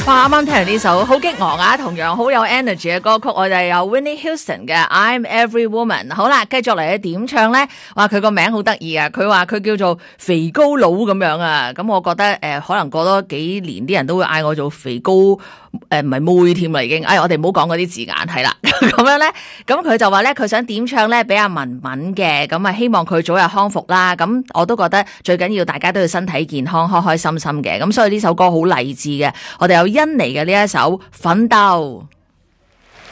哇！啱啱聽完呢首好激昂啊，同樣好有 energy 嘅歌曲，我哋有 Whitney Houston 嘅 I'm Every Woman。好啦，繼續嚟點唱咧？哇，佢個名好得意啊！佢話佢叫做肥高佬咁樣啊。咁我覺得可能過多幾年啲人都會嗌我做肥高唔係妹添啦已經。我哋唔好講嗰啲字眼係啦。咁樣咧，咁佢就話咧佢想點唱咧俾阿文文嘅，咁啊希望佢早日康復啦。咁我都覺得最緊要大家都要身體健康，開開心心嘅。咁所以呢首歌好勵志嘅。我哋有甄妮嘅呢一首《奮鬥》。